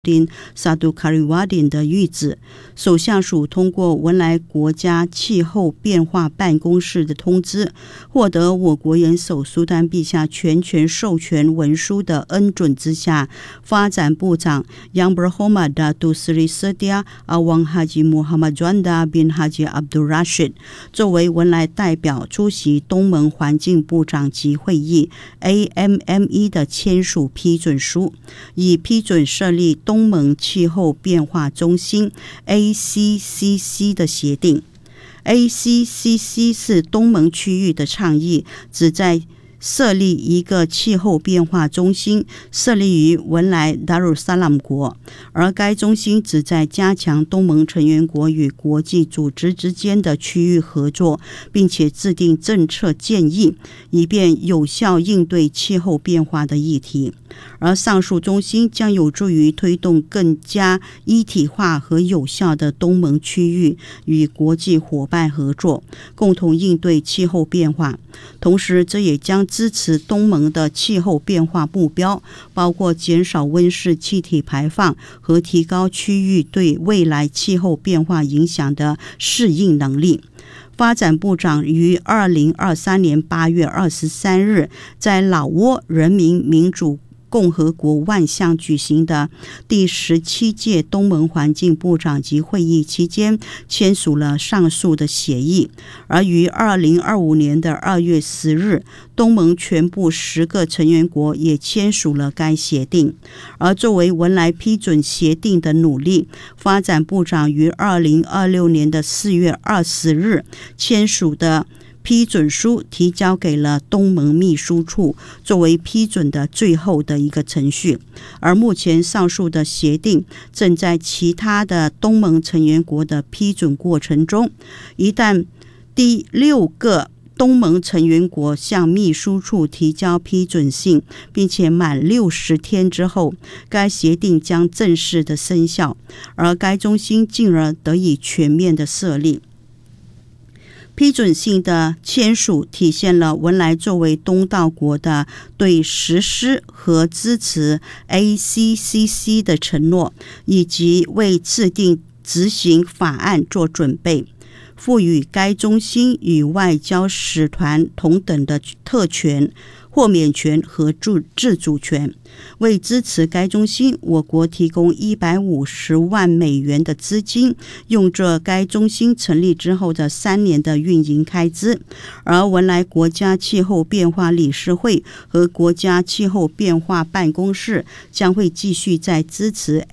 萨杜卡里瓦丁的谕旨，首相署通过文莱国家气候变化办公室的通知，获得我国元首苏丹陛下全权授权文书的恩准之下，发展部长 Yang Berhormat Datuk Seri Setia Awang Haji Muhammad Juanda bin Haji Abdul Rashid 作为文莱代表出席东盟环境部长级会议 AMME 的签署批准书，以批准设立东盟气候变化中心 ACCC 的协定。 ACCC 是东盟区域的倡议，旨在设立一个气候变化中心，设立于文莱达鲁萨拉姆国，而该中心旨在加强东盟成员国与国际组织之间的区域合作，并且制定政策建议，以便有效应对气候变化的议题。而上述中心将有助于推动更加一体化和有效的东盟区域与国际伙伴合作，共同应对气候变化。同时，这也将支持东盟的气候变化目标，包括减少温室气体排放和提高区域对未来气候变化影响的适应能力。发展部长于2023年8月23日在老挝人民民主共和国万象举行的第17届东盟环境部长级会议期间签署了上述的协议，而于2025年的2月10日，东盟全部10个成员国也签署了该协定。而作为文莱批准协定的努力，发展部长于2026年的4月20日签署的批准书提交给了东盟秘书处，作为批准的最后的一个程序。而目前上述的协定正在其他的东盟成员国的批准过程中，一旦第6个东盟成员国向秘书处提交批准信，并且满60天之后，该协定将正式的生效，而该中心进而得以全面的设立。批准信的签署体现了文莱作为东道国的对实施和支持 ACCC 的承诺，以及为制定执行法案做准备，赋予该中心与外交使团同等的特权、豁免权和自主权。为支持该中心，我国提供150万美元的资金，用作该中心成立之后的3年的运营开支。而文莱国家气候变化理事会和国家气候变化办公室将会继续在支持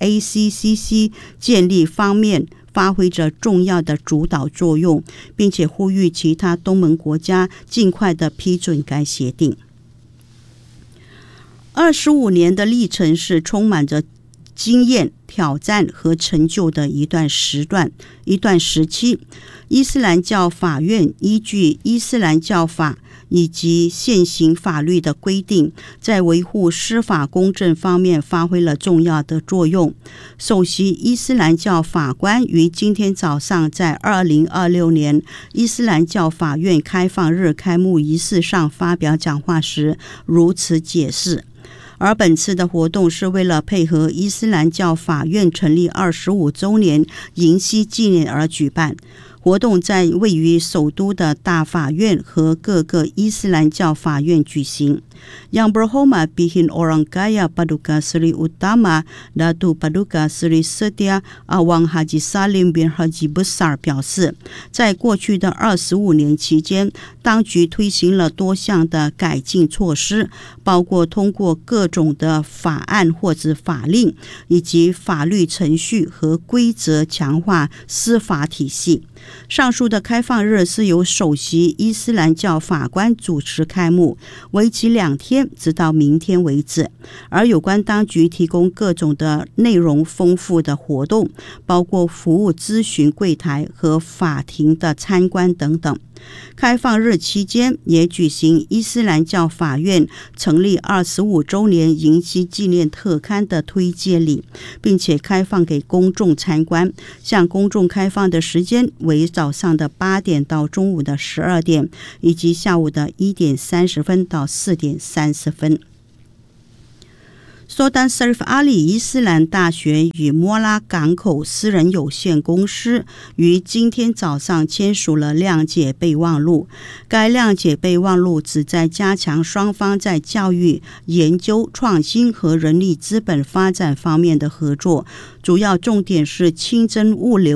ACCC 建立方面发挥着重要的主导作用，并且呼吁其他东盟国家尽快的批准该协定。25年的历程是充满着经验、挑战和成就的一段时期。伊斯兰教法院依据伊斯兰教法以及现行法律的规定，在维护司法公正方面发挥了重要的作用。首席伊斯兰教法官于今天早上在2026年伊斯兰教法院开放日开幕仪式上发表讲话时如此解释。而本次的活动是为了配合伊斯兰教法院成立25周年迎曦纪念而举办。活动在位于首都的大法院和各个伊斯兰教法院举行。Yang Berhormat Bihin Orang Kaya Paduka Seri Utama Datuk Paduka Seri Setia Awang Haji Salim bin Haji Besar 表示，在过去的25年期间，当局推行了多项的改进措施，包括通过各种的法案或者法令，以及法律程序和规则强化司法体系。上述的开放日是由首席伊斯兰教法官主持开幕，为期2天，直到明天为止。而有关当局提供各种的内容丰富的活动，包括服务咨询柜台和法庭的参观等等。开放日期间也举行伊斯兰教法院成立25周年迎曦纪念特刊的推介礼，并且开放给公众参观。向公众开放的时间为早上的8点到中午的12点，以及下午的1点30分到4点30分。 Sultan Syarif Ali 伊斯兰大学与莫拉港口私人有限公司于今天早上签署了谅解备忘录。该谅解备忘录旨在加强双方在教育、研究、创新和人力资本发展方面的合作，主要重点是清真物流、